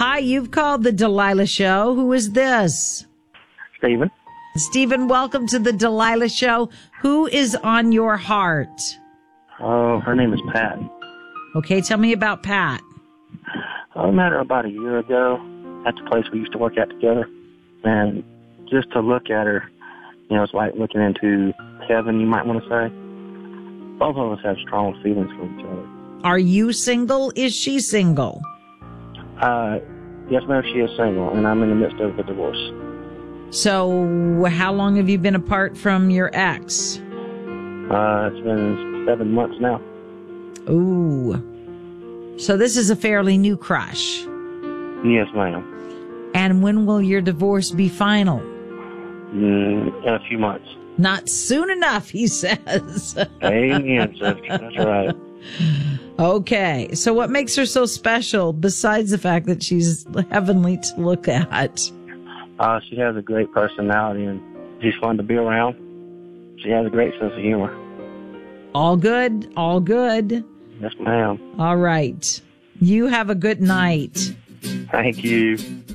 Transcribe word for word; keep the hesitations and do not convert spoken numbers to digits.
Hi, you've called the Delilah Show. Who is this? Stephen. Stephen, welcome to the Delilah Show. Who is on your heart? Oh, her name is Pat. Okay, tell me about Pat. I met her about a year ago at the place we used to work at together. And just to look at her, you know, it's like looking into heaven, you might want to say. Both of us have strong feelings for each other. Are you single? Is she single? Uh, yes, ma'am, she is single, and I'm in the midst of a divorce. So how long have you been apart from your ex? Uh, it's been seven months now. Ooh. So this is a fairly new crush. Yes, ma'am. And when will your divorce be final? Mm, in a few months. Not soon enough, he says. Amen, sister. That's right. Okay. So what makes her so special besides the fact that she's heavenly to look at? Uh, she has a great personality, and she's fun to be around. She has a great sense of humor. All good. All good. Yes, ma'am. All right. You have a good night. Thank you.